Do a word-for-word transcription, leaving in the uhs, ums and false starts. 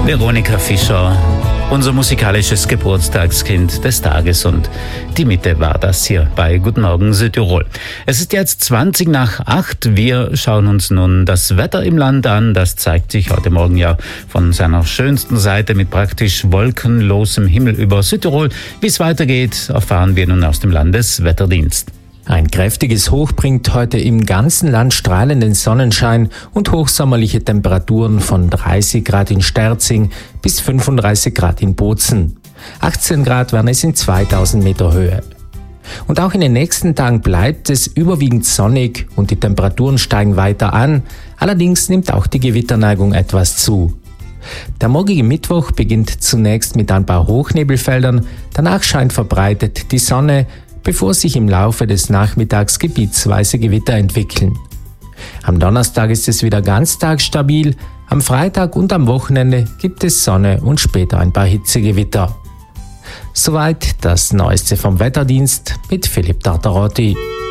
Veronika Fischer, unser musikalisches Geburtstagskind des Tages, und die Mitte war das hier bei Guten Morgen Südtirol. Es ist jetzt zwanzig nach acht. Wir schauen uns nun das Wetter im Land an. Das zeigt sich heute Morgen ja von seiner schönsten Seite mit praktisch wolkenlosem Himmel über Südtirol. Wie es weitergeht, erfahren wir nun aus dem Landeswetterdienst. Ein kräftiges Hoch bringt heute im ganzen Land strahlenden Sonnenschein und hochsommerliche Temperaturen von dreißig Grad in Sterzing bis fünfunddreißig Grad in Bozen. achtzehn Grad werden es in zweitausend Meter Höhe. Und auch in den nächsten Tagen bleibt es überwiegend sonnig und die Temperaturen steigen weiter an. Allerdings nimmt auch die Gewitterneigung etwas zu. Der morgige Mittwoch beginnt zunächst mit ein paar Hochnebelfeldern, danach scheint verbreitet die Sonne, bevor sich im Laufe des Nachmittags gebietsweise Gewitter entwickeln. Am Donnerstag ist es wieder ganztags stabil, am Freitag und am Wochenende gibt es Sonne und später ein paar Hitzegewitter. Soweit das Neueste vom Wetterdienst mit Philipp Tartarotti.